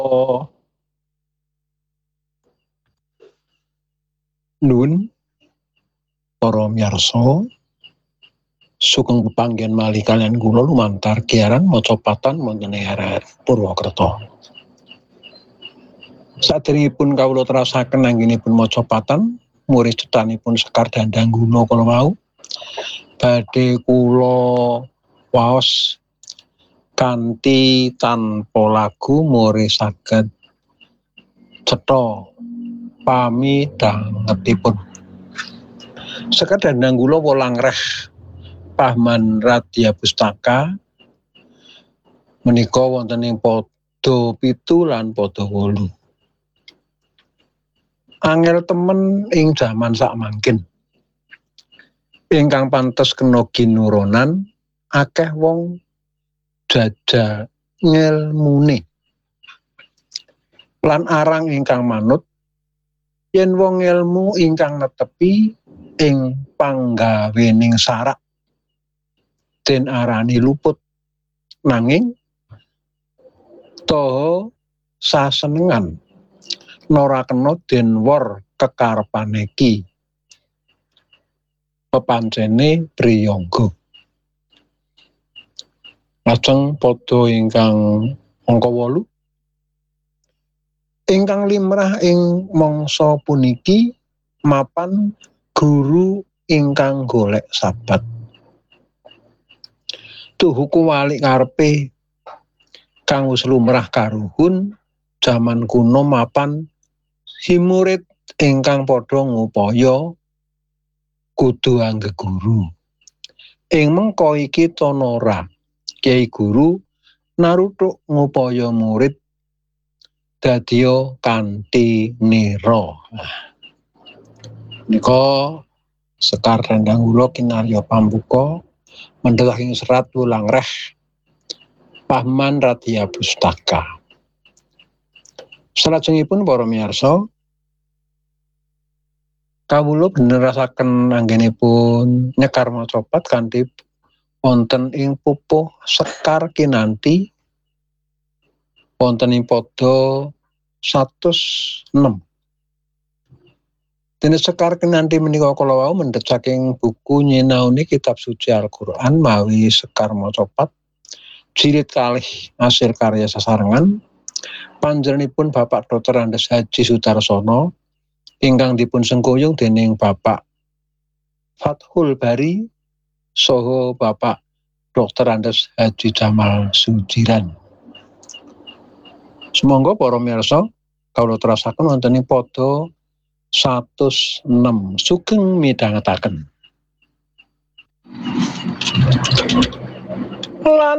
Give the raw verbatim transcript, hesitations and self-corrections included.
Nun para miyarsa sugeng pepanggen malih kaliyan kula lumantar giaran maca patan wonten ing Purwokerto. Saderengipun kawula terasaken anggenipun maca patan murid cetanipun Sekar Dandang Guna kala wau badhe kula waos kanthi tanpa lagu murid saged cetha pamidangetipun. Sekar Dandang Guna wolangreh Pahman Radya Pustaka menika wonten ing pada pitu lan pada wolu. Angel temen ing jaman sakmangkin. Ingkang pantes kena ginuronan akeh wong jajal ngelmune. Lan arang ingkang manut yen wong ilmu ingkang netepi ing panggawening sarak den arani luput, nanging toho sasenengan nora kena den wor kekarepaneki pepancene priyangga. Lajeng padha ingkang angka wolu ingkang limrah ing mangsa puniki mapan guru ingkang golek sabat. Tuhuku walik karepe kang wis lumrah karuhun jaman kuno mapan si murid ingkang padha ngupaya kudu anggeguru. Ing mengko iki tonora Kyai Guru narutuk ngupaya murid dadya kanthi nira. Nika Sekar Dandang Guna kinarya pambuka mendhelahing serat wulangreh Pahman Radya Pustaka. Salajengipun para miyarsa kawula nerasaken anggenipun nyekar maca pat kanthi wonten ing pupuh Sekar kinanti wonten ing pada satus enem. Dene Sekar kinanti menika kala wau mendhet saking buku nyinaoni kitab suci Al-Qur'an mawi Sekar maca pat jilid kalih hasil karya sesarengan panjenenganipun Bapak Doktor Andes Haji Sudarsono ingkang dipun sengkuyung dening Bapak Fathul Bari saha Bapak Doktor Andes Haji Jamal Sujiran. Sumangga para miyarsa kawula terasaken wonten ing pada satus enem sugeng midhangetaken. Lan